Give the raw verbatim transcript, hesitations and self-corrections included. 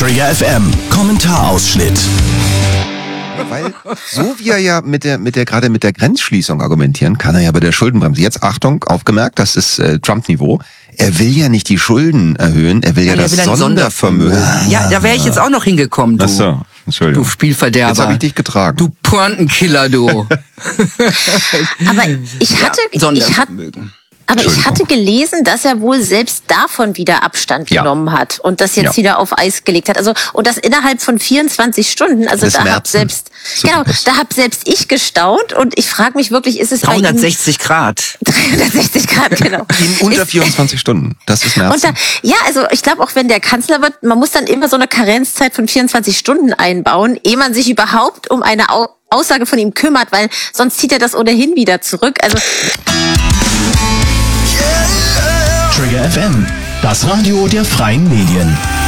Trigger F M, Kommentarausschnitt. Weil, so wie er ja mit der, mit der, gerade mit der Grenzschließung argumentieren, kann er ja bei der Schuldenbremse. Jetzt Achtung, aufgemerkt, das ist äh, Trump-Niveau. Er will ja nicht die Schulden erhöhen, er will ja, ja das will Sondervermögen. Sondervermögen. Ja, da wäre ich jetzt auch noch hingekommen, du. Ach so, Entschuldigung. Du Spielverderber. Jetzt habe ich dich getragen. Du Pointenkiller, du. Aber ich hatte, ja, ich hatte, aber ich hatte gelesen, dass er wohl selbst davon wieder Abstand ja. genommen hat und das jetzt ja. wieder auf Eis gelegt hat. Also und das innerhalb von vierundzwanzig Stunden. Also Bis da Märzen. hab selbst, so genau, da hab selbst ich gestaunt und ich frage mich wirklich, ist es dreihundertsechzig Grad? dreihundertsechzig Grad, genau. In unter vierundzwanzig Stunden. Das ist Märzen. Und da, ja, also ich glaube auch, wenn der Kanzler wird, man muss dann immer so eine Karenzzeit von vierundzwanzig Stunden einbauen, ehe man sich überhaupt um eine Au- Aussage von ihm kümmert, weil sonst zieht er das ohnehin wieder zurück. Also Trigger F M, das Radio der freien Medien.